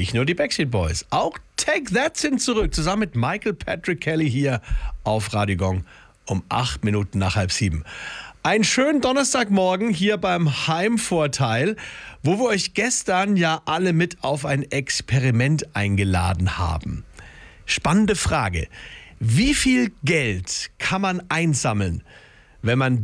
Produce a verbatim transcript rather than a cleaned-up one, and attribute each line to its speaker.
Speaker 1: Nicht nur die Backstreet Boys, auch Take That sind zurück, zusammen mit Michael Patrick Kelly hier auf Radio Gong um acht Minuten nach halb sieben. Einen schönen Donnerstagmorgen hier beim Heimvorteil, wo wir euch gestern ja alle mit auf ein Experiment eingeladen haben. Spannende Frage. Wie viel Geld kann man einsammeln, wenn man